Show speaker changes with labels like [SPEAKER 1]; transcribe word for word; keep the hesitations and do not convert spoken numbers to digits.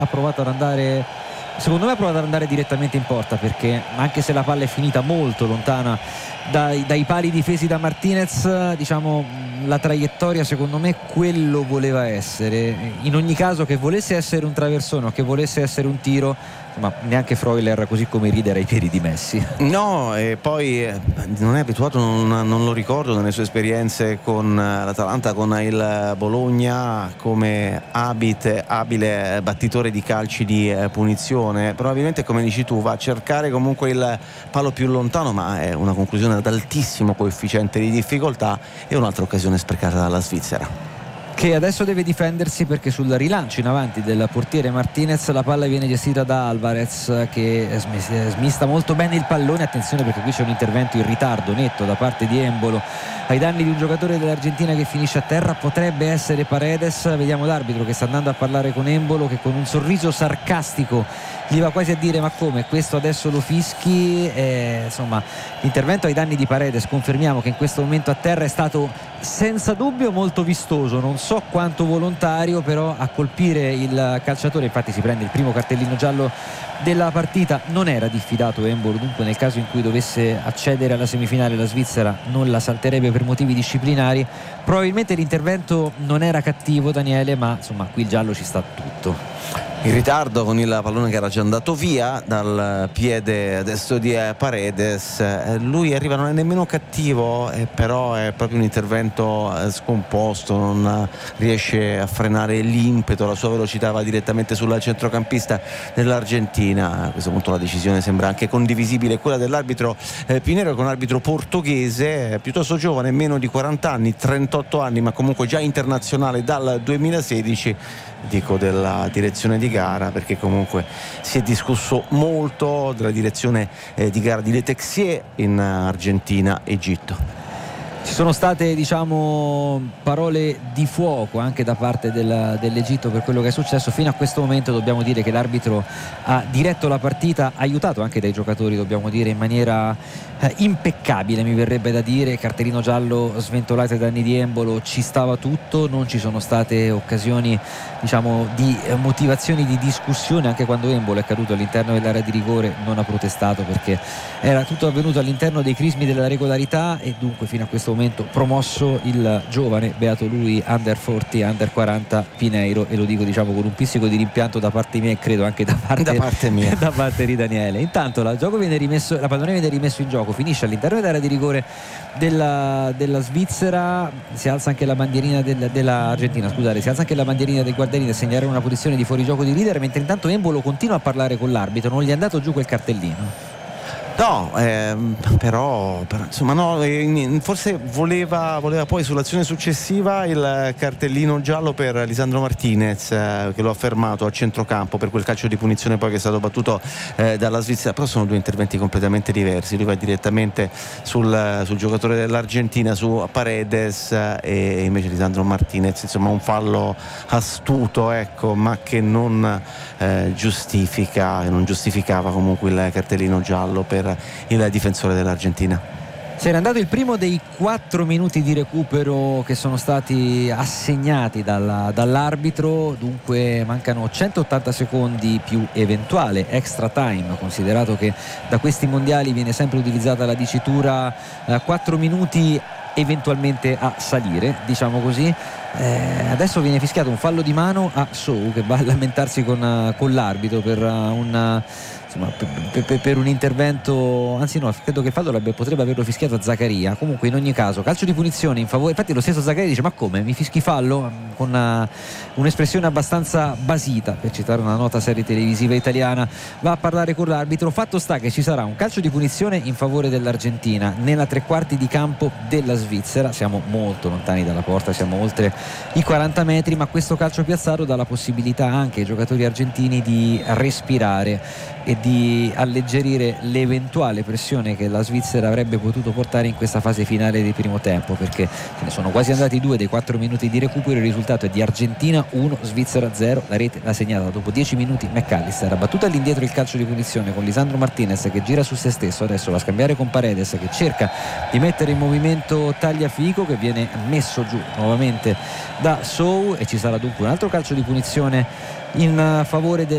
[SPEAKER 1] ha provato ad andare, secondo me ha provato ad andare direttamente in porta, perché anche se la palla è finita molto lontana dai, dai pali difesi da Martinez, diciamo la traiettoria secondo me quello voleva essere. In ogni caso, che volesse essere un traversone o che volesse essere un tiro, ma neanche Freuler, così come Rieder, ai piedi di Messi.
[SPEAKER 2] No, e poi eh, non è abituato, non, non lo ricordo nelle sue esperienze con l'Atalanta, con il Bologna, come abit, abile battitore di calci di eh, punizione. Probabilmente, come dici tu, va a cercare comunque il palo più lontano, ma è una conclusione ad altissimo coefficiente di difficoltà e un'altra occasione sprecata dalla Svizzera,
[SPEAKER 1] che adesso deve difendersi, perché sul rilancio in avanti del portiere Martinez la palla viene gestita da Alvarez, che smista molto bene il pallone. Attenzione, perché qui c'è un intervento in ritardo netto da parte di Embolo ai danni di un giocatore dell'Argentina che finisce a terra. Potrebbe essere Paredes. Vediamo l'arbitro che sta andando a parlare con Embolo, che con un sorriso sarcastico gli va quasi a dire: ma come, questo adesso lo fischi? Eh, insomma, l'intervento ai danni di Paredes, confermiamo che in questo momento a terra, è stato senza dubbio molto vistoso, non so quanto volontario, però a colpire il calciatore, infatti si prende il primo cartellino giallo della partita. Non era diffidato Embolo, dunque nel caso in cui dovesse accedere alla semifinale la Svizzera non la salterebbe per motivi disciplinari. Probabilmente l'intervento non era cattivo, Daniele, ma insomma qui il giallo ci sta tutto.
[SPEAKER 2] in ritardo con il pallone che era già andato via dal piede destro di Paredes. Lui arriva, non è nemmeno cattivo, eh, però è proprio un intervento eh, scomposto, non riesce a frenare l'impeto, la sua velocità va direttamente sul centrocampista dell'Argentina. A questo punto la decisione sembra anche condivisibile, quella dell'arbitro eh, Pinheiro, che è un arbitro portoghese, eh, piuttosto giovane, meno di quaranta anni, trentotto anni, ma comunque già internazionale dal duemilasedici. Dico della direzione di gara perché comunque si è discusso molto della direzione eh, di gara di Le Texier in Argentina-Egitto.
[SPEAKER 1] Ci sono state, diciamo, parole di fuoco anche da parte del, dell'Egitto per quello che è successo. Fino a questo momento dobbiamo dire che l'arbitro ha diretto la partita, aiutato anche dai giocatori, dobbiamo dire, in maniera eh, impeccabile, mi verrebbe da dire. Cartellino giallo sventolato ai danni di Embolo, ci stava tutto, non ci sono state occasioni, diciamo, di eh, motivazioni di discussione. Anche quando Embolo è caduto all'interno dell'area di rigore non ha protestato, perché era tutto avvenuto all'interno dei crismi della regolarità. E dunque fino a questo momento promosso il giovane, beato lui, under quaranta, under quaranta Pinheiro, e lo dico, diciamo, con un pizzico di rimpianto da parte mia e credo anche da parte,
[SPEAKER 2] da parte mia
[SPEAKER 1] da parte di Daniele. Intanto la gioco viene rimesso, la pallone viene rimesso in gioco, finisce all'interno dell'area di rigore della, della Svizzera. Si alza anche la bandierina del, della Argentina, scusate, si alza anche la bandierina del guardiani a segnare una posizione di fuorigioco di Rieder, mentre intanto Embolo continua a parlare con l'arbitro. Non gli è andato giù quel cartellino?
[SPEAKER 2] No, ehm, però, però insomma no, eh, forse voleva, voleva poi sull'azione successiva il cartellino giallo per Lisandro Martinez, eh, che lo ha fermato a centrocampo per quel calcio di punizione poi che è stato battuto eh, dalla Svizzera. Però sono due interventi completamente diversi. Lui va direttamente sul, sul giocatore dell'Argentina, su Paredes, eh, e invece Lisandro Martinez, insomma, un fallo astuto, ecco, ma che non eh, giustifica, non giustificava comunque il cartellino giallo per il difensore dell'Argentina.
[SPEAKER 1] Se n'è andato il primo dei quattro minuti di recupero che sono stati assegnati dalla, dall'arbitro. Dunque mancano centottanta secondi più eventuale extra time, considerato che da questi mondiali viene sempre utilizzata la dicitura eh, quattro minuti eventualmente a salire, diciamo così. Eh, adesso viene fischiato un fallo di mano a Sou, che va a lamentarsi con, uh, con l'arbitro per uh, un insomma, per, per, per un intervento, anzi no, credo che il fallo potrebbe averlo fischiato a Zaccaria. Comunque in ogni caso calcio di punizione in favore. Infatti lo stesso Zaccaria dice: ma come, mi fischi fallo? Con una, un'espressione abbastanza basita, per citare una nota serie televisiva italiana. Va a parlare con l'arbitro. Fatto sta che ci sarà un calcio di punizione in favore dell'Argentina nella tre quarti di campo della Svizzera. Siamo molto lontani dalla porta, siamo oltre i quaranta metri, ma questo calcio piazzato dà la possibilità anche ai giocatori argentini di respirare e di alleggerire l'eventuale pressione che la Svizzera avrebbe potuto portare in questa fase finale del primo tempo, perché se ne sono quasi andati due dei quattro minuti di recupero. Il risultato è di Argentina uno, Svizzera zero. La rete l'ha segnata dopo dieci minuti McAllister. Ha battuto all'indietro il calcio di punizione con Lisandro Martinez che gira su se stesso, adesso va a scambiare con Paredes che cerca di mettere in movimento Tagliafico, che viene messo giù nuovamente da Sou, e ci sarà dunque un altro calcio di punizione in favore del